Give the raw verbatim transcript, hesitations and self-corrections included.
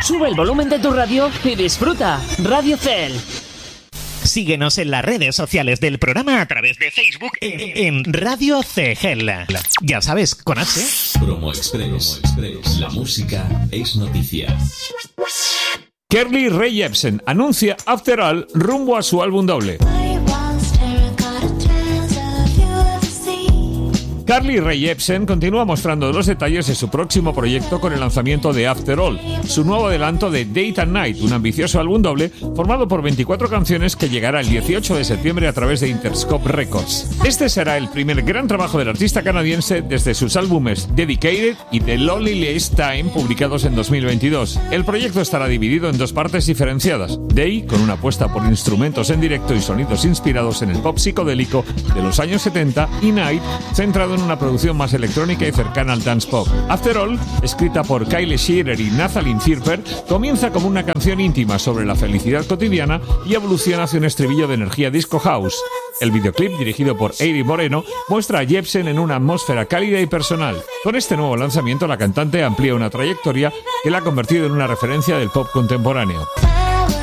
Sube el volumen de tu radio y disfruta. Radio Cel. Síguenos en las redes sociales del programa a través de Facebook en, en Radio C G L. Ya sabes, con H. Promo Express. Promo Express. La música es noticia. Carly Rae Jepsen anuncia After All rumbo a su álbum doble. Carly Rae Jepsen continúa mostrando los detalles de su próximo proyecto con el lanzamiento de After All, su nuevo adelanto de Date and Night, un ambicioso álbum doble formado por veinticuatro canciones que llegará el dieciocho de septiembre a través de Interscope Records. Este será el primer gran trabajo del artista canadiense desde sus álbumes Dedicated y The Loneliest Time, publicados en dos mil veintidós. El proyecto estará dividido en dos partes diferenciadas: Day, con una apuesta por instrumentos en directo y sonidos inspirados en el pop psicodélico de los años setenta, y Night, centrado en una producción más electrónica y cercana al dance pop. After All, escrita por Kyle Shearer y Nathalie Firper, comienza como una canción íntima sobre la felicidad cotidiana y evoluciona hacia un estribillo de energía disco house. El videoclip, dirigido por Eddie Moreno, muestra a Jepsen en una atmósfera cálida y personal. Con este nuevo lanzamiento, la cantante amplía una trayectoria que la ha convertido en una referencia del pop contemporáneo.